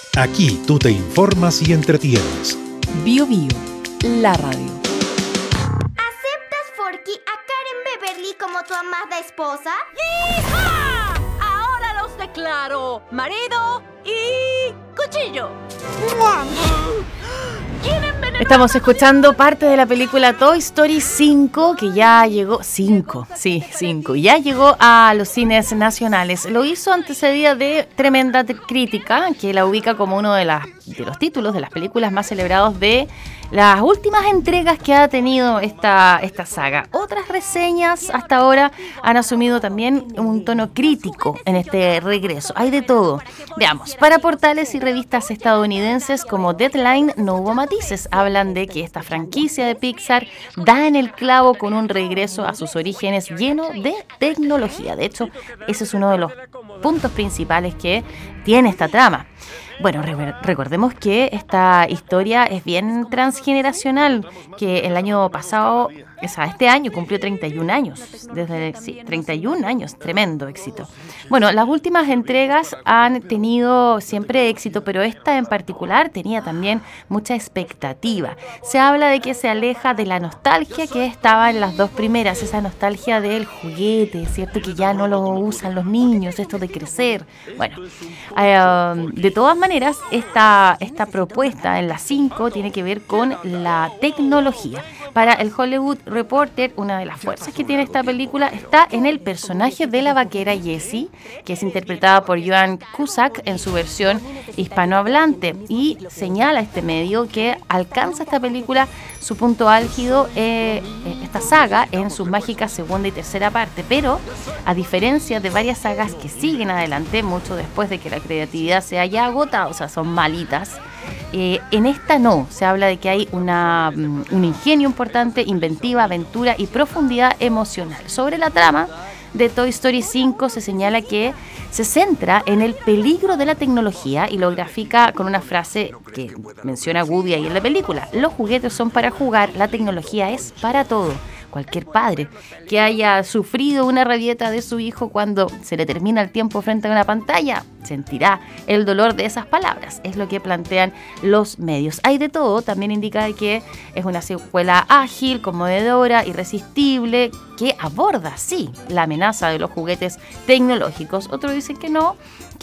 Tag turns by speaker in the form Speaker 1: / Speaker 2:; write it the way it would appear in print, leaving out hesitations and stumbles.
Speaker 1: Aquí tú te informas y entretienes.
Speaker 2: Bio, la radio.
Speaker 3: ¿Aceptas, Forky, a Karen Beverly como tu amada esposa?
Speaker 4: ¡Hija! Ahora los declaro marido y cuchillo.
Speaker 2: Estamos escuchando parte de la película Toy Story 5, que ya llegó, 5, ya llegó a los cines nacionales. Lo hizo antecedida de tremenda crítica, que la ubica como uno de los títulos de las películas más celebrados de las últimas entregas que ha tenido esta saga. Otras reseñas hasta ahora han asumido también un tono crítico en este regreso. Hay de todo. Veamos, para portales y revistas estadounidenses como Deadline no hubo matices. Hablan de que esta franquicia de Pixar da en el clavo con un regreso a sus orígenes lleno de tecnología. De hecho, ese es uno de los puntos principales que tiene esta trama. Bueno, recordemos que esta historia es bien transgeneracional, que el año pasado, este año cumplió 31 años, 31 años, tremendo éxito. Bueno, las últimas entregas han tenido siempre éxito, pero esta en particular tenía también mucha expectativa. Se habla de que se aleja de la nostalgia que estaba en las dos primeras, esa nostalgia del juguete, ¿cierto? Que ya no lo usan los niños, esto de crecer. Bueno, de todas maneras, esta propuesta en las 5 tiene que ver con la tecnología. Para el Hollywood Reporter, una de las fuerzas que tiene esta película está en el personaje de la vaquera Jessie, que es interpretada por Joan Cusack en su versión hispanohablante, y señala este medio que alcanza esta película su punto álgido, esta saga, en sus mágicas segunda y tercera parte, pero a diferencia de varias sagas que siguen adelante mucho después de que la creatividad se haya agotado, o sea, son malitas, en esta no, se habla de que hay un ingenio importante, inventiva, aventura y profundidad emocional. Sobre la trama de Toy Story 5 se señala que se centra en el peligro de la tecnología y lo grafica con una frase que menciona Woody ahí en la película: los juguetes son para jugar, la tecnología es para todo. Cualquier padre que haya sufrido una rabieta de su hijo cuando se le termina el tiempo frente a una pantalla sentirá el dolor de esas palabras. Es lo que plantean los medios. Hay de todo. También indica que es una secuela ágil, conmovedora, irresistible, que aborda, sí, la amenaza de los juguetes tecnológicos. Otros dicen que no,